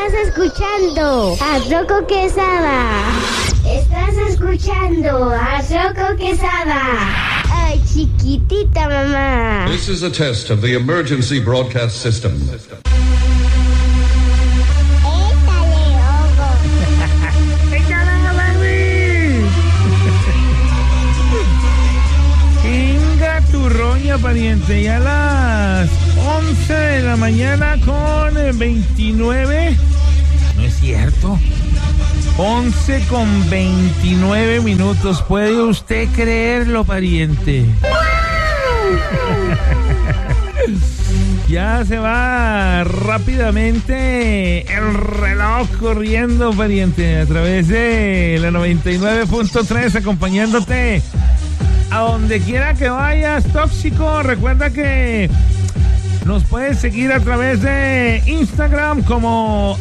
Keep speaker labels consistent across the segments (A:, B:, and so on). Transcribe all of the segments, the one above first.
A: Estás escuchando a Rocco Quesada. Estás escuchando a Rocco Quesada. Ay, chiquitita mamá.
B: This is a test of the emergency broadcast system.
C: Turroña, pariente, ya a las 11 de la mañana con 29, no es cierto, 11 con 29 minutos, ¿puede usted creerlo, pariente? Ya se va rápidamente el reloj corriendo, pariente, a través de la 99.3, acompañándote a donde quiera que vayas, tóxico. Recuerda que nos puedes seguir a través de Instagram como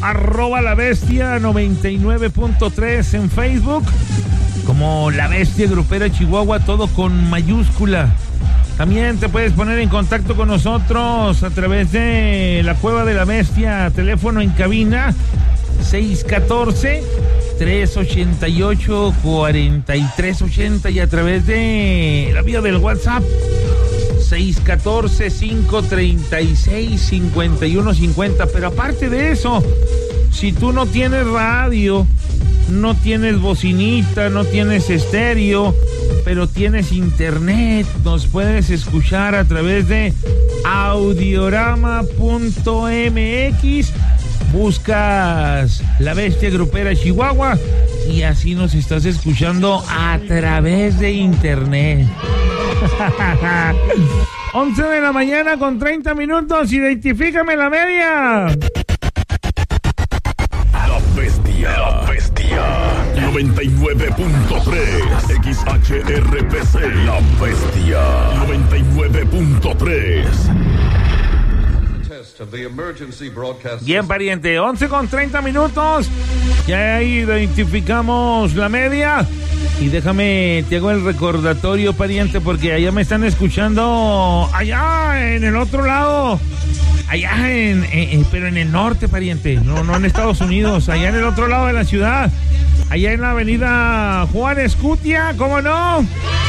C: @labestia99.3, en Facebook como La Bestia Grupera Chihuahua, todo con mayúscula. También te puedes poner en contacto con nosotros a través de la Cueva de la Bestia, teléfono en cabina 614-388-4380, y a través de la vía del WhatsApp 614-536-5150. Pero aparte de eso, si tú no tienes radio, no tienes bocinita, no tienes estéreo, pero tienes internet, nos puedes escuchar a través de audiorama.mx. Buscas La Bestia Grupera Chihuahua y así nos estás escuchando a través de internet. 11 de la mañana con 30 minutos. Identifícame la media.
D: La Bestia 99.3 XHRPC. La Bestia 99.3.
C: Bien, pariente, 11 con 30 minutos. Ya identificamos la media. Y déjame, te hago el recordatorio, pariente, porque allá me están escuchando, allá en el otro lado, allá pero en el norte, pariente, no en Estados Unidos, allá en el otro lado de la ciudad, allá en la avenida Juan Escutia, ¿cómo no?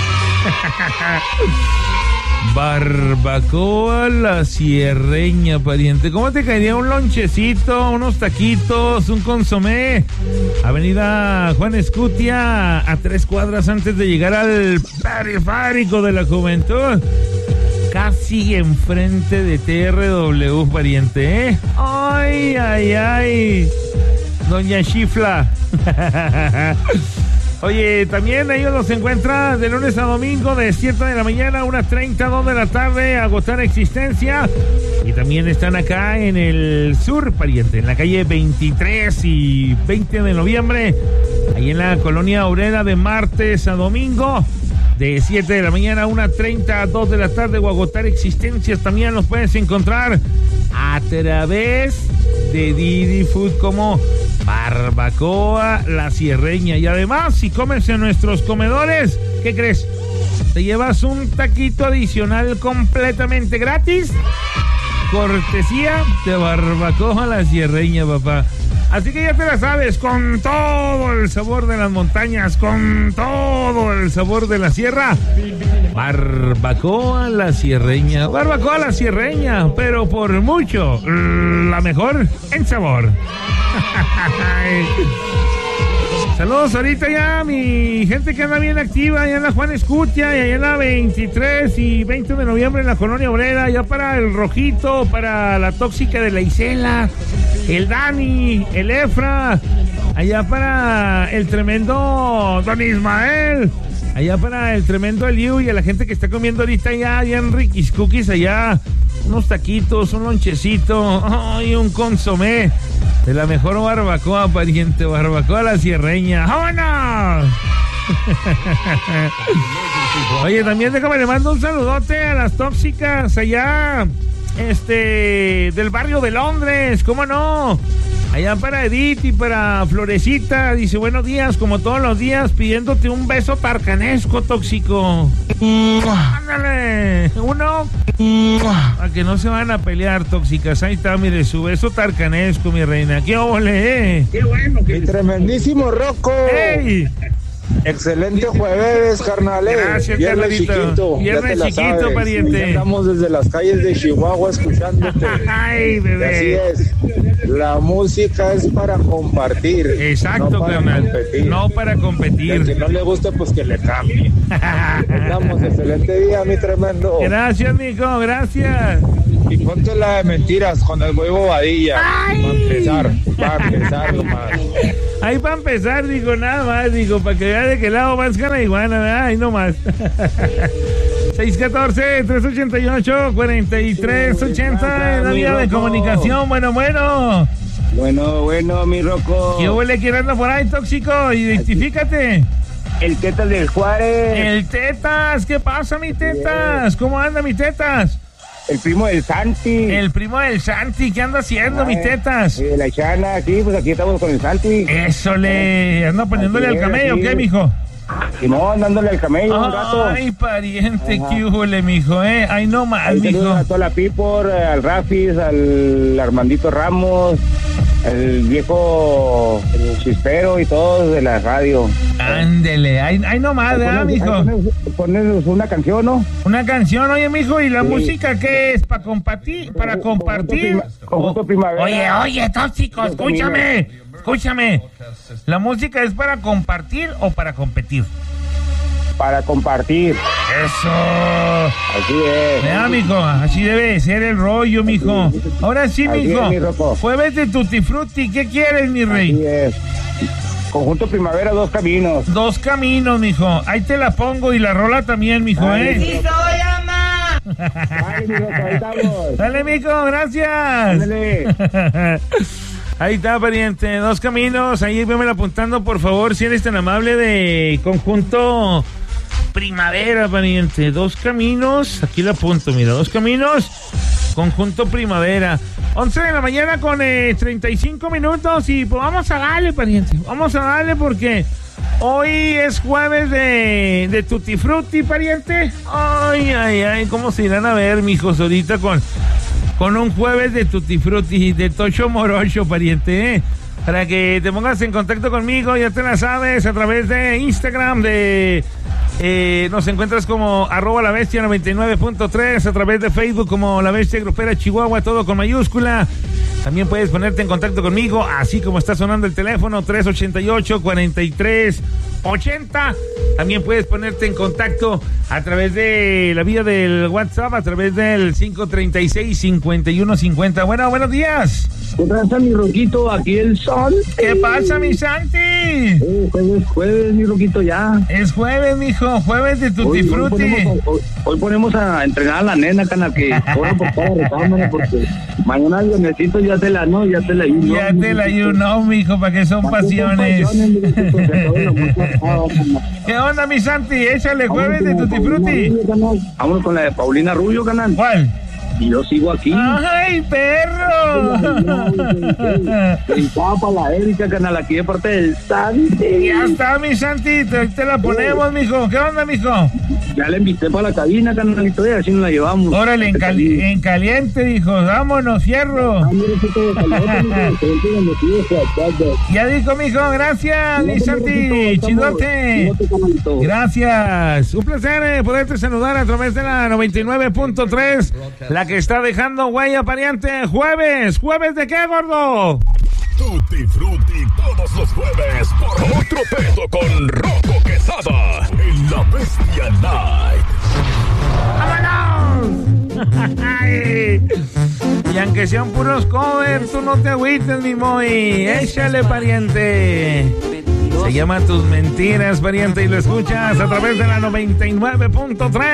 C: Barbacoa La Sierreña, pariente. ¿Cómo te caería un lonchecito, unos taquitos, un consomé? Avenida Juan Escutia, a 3 cuadras antes de llegar al periférico de la juventud, casi enfrente de TRW, pariente, ¿eh? ¡Ay, ay, ay! Doña Chifla. Oye, también ellos los encuentran de lunes a domingo de 7 de la mañana, 1:30, 2 de la tarde, agotar existencia. Y también están acá en el sur, pariente, en la calle 23 y 20 de noviembre, ahí en la colonia obrera, de martes a domingo, de 7 de la mañana, 1:30, 2 de la tarde, o agotar existencias. También los puedes encontrar a través de Didi Food como Barbacoa La Sierreña. Y además, si comes en nuestros comedores, ¿qué crees? Te llevas un taquito adicional completamente gratis, cortesía de Barbacoa La Sierreña, papá. Así que ya te la sabes, con todo el sabor de las montañas, con todo el sabor de la sierra. Barbacoa La Sierreña, Barbacoa La Sierreña, pero por mucho la mejor en sabor. Saludos ahorita ya a mi gente que anda bien activa allá en la Juan Escutia y allá en la 23 y 20 de noviembre en la colonia obrera, ya para el Rojito, para la Tóxica de la Isela, el Dani, el Efra, allá para el tremendo Don Ismael, allá para el tremendo Eliu, y a la gente que está comiendo ahorita allá en Ricky's Cookies, allá unos taquitos, un lonchecito y un consomé de la mejor barbacoa, pariente, Barbacoa La Sierreña. ¡Vámonos! Oye, también déjame, le mando un saludote a las tóxicas allá, del barrio de Londres, ¿cómo no? Allá para Edith y para Florecita, dice, buenos días, como todos los días, pidiéndote un beso tarcanesco, tóxico. Ándale, uno, a que no se van a pelear, tóxicas. Ahí está, mire, su beso tarcanesco, mi reina. ¡Qué ole,
E: Qué bueno. Mi tremendísimo Rocco.
C: ¡Ey!
E: Excelente jueves, carnales.
C: Gracias,
E: Viernes
C: carnalito.
E: chiquito.
C: Viernes
E: ya te la
C: chiquito,
E: sabes.
C: pariente.
E: Ya estamos desde las calles de Chihuahua escuchándote.
C: Ay,
E: Y
C: bebé.
E: así es. La música es para compartir.
C: Exacto,
E: no para
C: carnal.
E: competir.
C: No para
E: El que
C: competir.
E: no le guste, pues que le cambie. Estamos, excelente día, mi tremendo.
C: Gracias, mijo, gracias.
E: Y ponte la de mentiras con el güey Bobadilla. Para empezar nomás.
C: Ahí para empezar, digo, nada más, digo, para que vea de qué lado va la iguana, ¿verdad? Ahí nomás. 614-388-4380 en la vía de comunicación. Bueno,
E: mi Rocco.
C: ¿qué huele quién anda por ahí, tóxico? Identifícate.
E: El Tetas del Juárez.
C: El Tetas, ¿qué pasa, mi Tetas? ¿Cómo anda, mi Tetas?
E: El primo del Santi.
C: El primo del Santi, ¿qué anda haciendo, mi Tetas?
E: De la Chana, sí, pues aquí estamos con el Santi.
C: Eso le anda poniéndole
E: Así
C: al
E: es,
C: camello,
E: así
C: ¿qué,
E: es.
C: mijo?
E: Simón, dándole al camello un rato.
C: Ay, pariente,
E: Ajá.
C: qué hule, mijo, Ay, no más,
E: Ahí saludos
C: mijo.
E: a toda la Pipor, al Rafis, al Armandito Ramos, el viejo el Chispero y todos de la radio.
C: Ándele, ay, no más, ¿verdad, mijo?
E: Ponernos una canción, ¿no?
C: Una canción, oye, mijo, ¿y la
E: Sí.
C: música qué es? ¿Para compartir? ¿Para compartir?
E: Conjunto Primavera.
C: Oye, tóxico, escúchame. ¿La música es para compartir o para competir?
E: Para compartir.
C: Eso.
E: Así es.
C: Vea, mijo, así debe de ser el rollo, mijo. Ahora sí,
E: Así
C: mijo.
E: es, mi Rocco.
C: Jueves de Tutti Frutti, ¿qué quieres, mi rey?
E: Así es. Conjunto Primavera, dos caminos.
C: Dos caminos, mijo. Ahí te la pongo y la rola también, mijo,
E: Ay, Ay, mi Rocco, ahí estamos.
C: Dale, mijo, gracias.
E: Ándale.
C: Ahí está, pariente. Dos caminos. Ahí vémela apuntando, por favor, si eres tan amable, de Conjunto Primavera, pariente. Dos caminos. Aquí la apunto, mira. Dos caminos. Conjunto Primavera. 11 de la mañana con 35 minutos. Y pues vamos a darle, pariente. Vamos a darle porque hoy es jueves de Tutti Frutti, pariente. Ay. ¿Cómo se irán a ver, mijos, ahorita con un jueves de Tutti Frutti, de Tocho Morocho, pariente, para que te pongas en contacto conmigo, ya te la sabes, a través de Instagram, nos encuentras como @labestia99.3, a través de Facebook como La Bestia Grupera Chihuahua, todo con mayúscula. También puedes ponerte en contacto conmigo, así como está sonando el teléfono, 388-4380. También puedes ponerte en contacto a través de la vía del WhatsApp, a través del 536-5150. Bueno, buenos días.
E: ¿Qué pasa, mi Roquito? Aquí el sol.
C: ¿Qué pasa, mi Santi?
E: Jueves, mi Roquito, ya.
C: Es jueves, mijo, jueves de Tutti Frutti.
E: Hoy ponemos a entrenar a la nena, cana, que corra por cada recámara, porque mañana el viernesito ya te la ayuno.
C: Ya te la ayuno, mijo, para que son pasiones. ¿Qué onda, mi Santi? Échale jueves de Tutti Frutti.
E: Vámonos con la de Paulina Rubio, canal.
C: ¿Cuál?
E: Y yo sigo aquí.
C: ¡Ay, perro!
E: El Papa, la Erika, canal, aquí de parte del Santi.
C: Ya está, mi Santi, te la ponemos, mijo. ¿Qué onda, mijo?
E: Ya la invité para la cabina, canalito, y así nos la llevamos.
C: Órale, en caliente, dijo. Vámonos, fierro. Ya dijo, mijo, gracias, mi Santi. Chidote. Gracias. Un placer poderte saludar a través de la 99.3, la que está dejando huella, pariente. Jueves ¿de qué, gordo?
D: Tutti Frutti todos los jueves por otro pedo con Rocco Quesada en La Bestia Night.
C: ¡Vámonos! Ay. Y aunque sean puros covers, tú no te agüites, mi Moy. Échale, pariente. Se llama Tus Mentiras, pariente, y lo escuchas a través de la 99.3.